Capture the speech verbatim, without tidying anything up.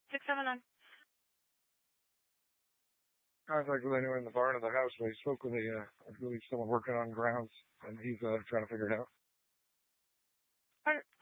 six seven nine. Contact with anyone in the barn or the house. I spoke with a, uh, I believe someone working on grounds, and he's uh, trying to figure it out. Alright.